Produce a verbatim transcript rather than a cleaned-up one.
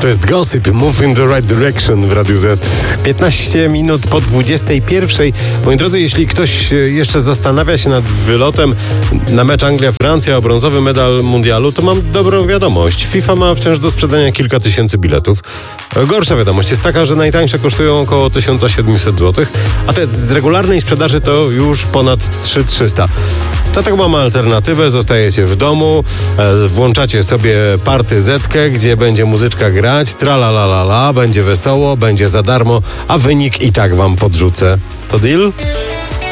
To jest Gossip, Move in the Right Direction w Radiu Z. piętnaście minut po dwudziestej pierwszej. Moi drodzy, jeśli ktoś jeszcze zastanawia się nad wylotem na mecz Anglia-Francja o brązowy medal mundialu, to mam dobrą wiadomość. FIFA ma wciąż do sprzedania kilka tysięcy biletów. Gorsza wiadomość jest taka, że najtańsze kosztują około tysiąc siedemset złotych, a te z regularnej sprzedaży to już ponad trzy tysiące trzysta. Dlatego mamy alternatywę, zostajecie w domu, e, włączacie sobie partyzetkę, gdzie będzie muzyczka grać, tralalalala, będzie wesoło, będzie za darmo, a wynik i tak wam podrzucę. To deal?